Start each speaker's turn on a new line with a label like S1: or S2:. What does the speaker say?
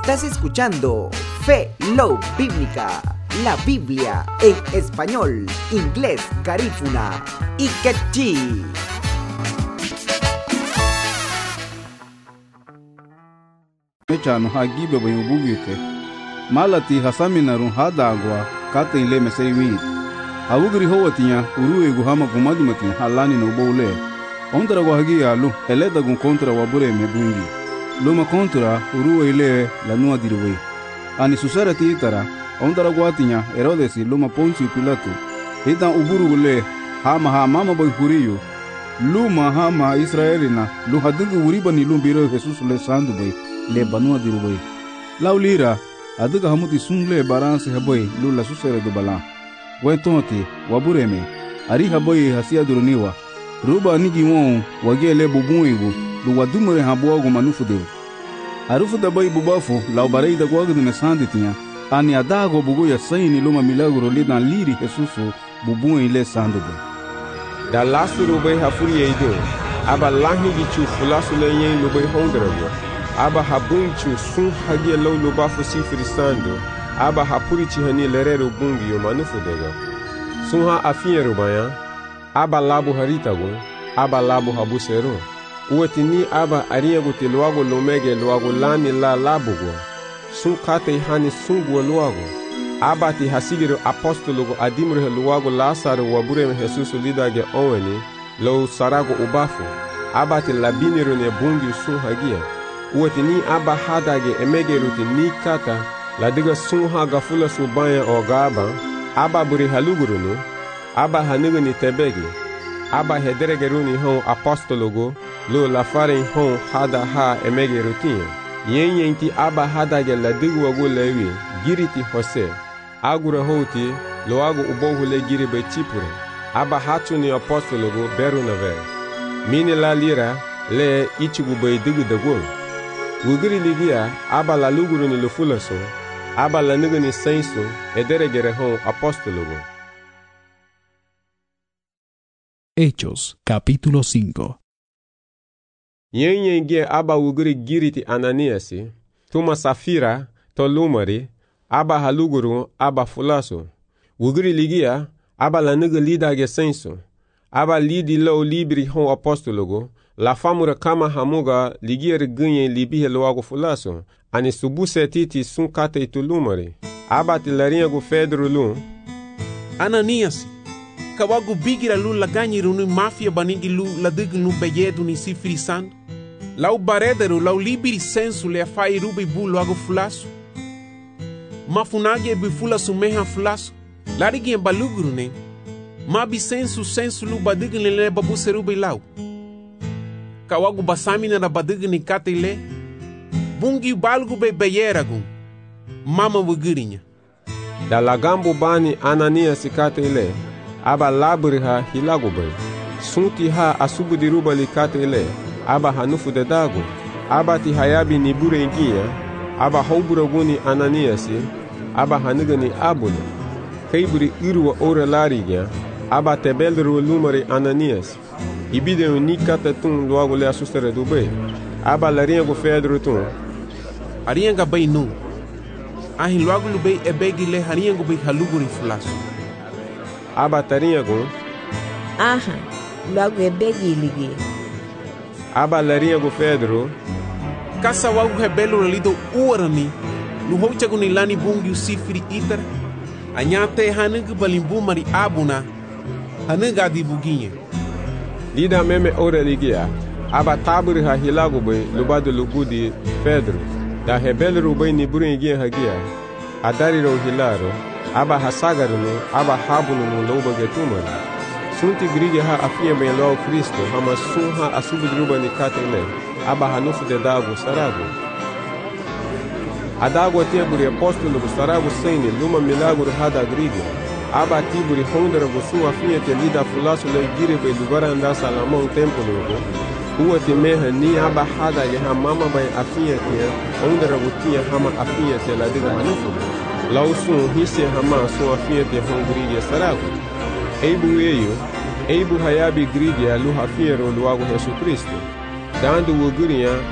S1: Estás escuchando Fe Love Bíblica, la Biblia en español, inglés, garífuna y quechí.
S2: Mechano hagibe bayu bugite malati hasamina run hadagwa kata ile meseiwi awugri howatia uruwe guhama gumadumati halani no bowle ondra go hagi alu eleda gun kontra wabure mebungi luma kontra uruwe ile lanua dirwe ani susarati itara ondra go atinya Herodes luma Ponci Pilato ita uburu gule hama mama boy huriyo luma hama Israelina lu hadugu uribani lumbiro Jesus le sandu boy le banua dirubai laulira aduga hamuti sungle baranse haboy lula susere do bala wentonti wabureme ari haboy hasia duruniwa ruba nigi won wagele bubuigu lu wadumure habogo manufude arufu da boy bubafu laubarei da gwagu ne sanditinha ani adago bugo ya saini luma milagro le dan liri Jesusu bubu ile sandugo
S3: da lasu rubai hafuri eido aba lahi gichu fulasu le yen lubai hondrago aba habunchu sun hagia low lubafu sifri sando aba hapurichi hani lerero bungi yo manufudega sun ha afinye rubaya aba labu haritago aba labu habusero uwetini aba ariyago te luago lomege luago lani la labugo sun kate hani sungu luago aba ti hasigiro apostologo adimre luago Lazaro wabure Jesusu lidage oweni low sarago ubafu aba ti labiniro ne bungi sun hagia uwetini aba hadage emegeruti ni kata ladiga sunha gafula subaya ogaba aba buri halugurunu aba haniguni tebegi aba hederegeruni hon apostologo lo lafare hon hada ha emegeruti yenti aba hadage ladigu wago lewi giriti hose agura hoti loago ubohule giribe chipure aba hatuni apostologo berunave mini la lira le ichigube digu dagol wugiri ligia aba la luguru ni lufulaso aba la nigani senso ederegere hon apostologo.
S4: Hechos capítulo 5.
S3: Yenye aba wugiri giriti Ananiasi tuma safira to lumari aba haluguru aba fulaso wugiri ligia aba la niga lidage senso aba lidi lo libri hon apostologo la famura kama hamuga ligier ganhe libihe loago fulaso ani subuse titi sun kate itulumari abati larinha go Pedro lu
S5: Ananias kawagu bigira lu la ganhe runu mafia banigi lu la digu nu beyedu ni sifrisan lau baredero lau libiri sensu le afai rubi bu loago fulaso mafunage bi fulaso meha fulaso larigi baluguru ne mabi sensu lu badigu le babu serubi lau kawagu basamina na badigni katile bungi balgu be beyeragu mama wugirinya
S3: da lagambo bani Ananias katile aba labriha hilago be sunti ha asubu diruba likatile aba hanufu de dago aba ti hayabi ni burengia aba hauburaguni Ananias aba hanigani abuna kaiburi irwa ora lariga aba tebelru lumari Ananias ibide ni kata tun logo le asustere do be aba larinha go Pedro tun
S5: arinha ga bay nu ahin logo lu be ebegi le harinha go be haluguri flaso
S3: aba tarinha go
S6: aha logo ebegi ligi
S3: aba larinha go Pedro
S5: kasa wagu rebelo lido urani lu hocha go ni lani bungi sifri itar anyate hanugu balimbu mari abuna hanuga di buginha lida meme ora ligia aba taburi ha hilago be lubado lugudi Pedro da hebel rubai ni buringia hagia adari ro hilaro aba hasagaruno aba habuno loba getumari sunti grige ha afia be lo Cristo hama sunha asubu druba ni katele aba hanufu de dago sarago adago teburi apostolo go sarago sene luma milagro hada grige aba tiburi hondra go sua afia te lida fulaso le gire be lugara anda salamon templo go uwa te meha ni aba hada ye ha mama bay afia te hondra go tia hama afia te la diga hanufu lausun hisse hama so afia te hongriye sarago eibu hayabi grige alu hafia ro luago Jesus Cristo dando o gurinha